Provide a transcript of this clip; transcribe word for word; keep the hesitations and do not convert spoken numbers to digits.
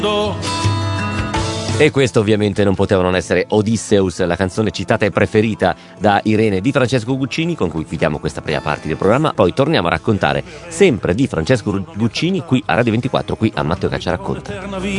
E questo ovviamente non poteva non essere Odysseus, la canzone citata e preferita da Irene di Francesco Guccini, con cui chiudiamo questa prima parte del programma. Poi torniamo a raccontare sempre di Francesco Guccini qui a Radio ventiquattro, qui a Matteo Caccia Racconta.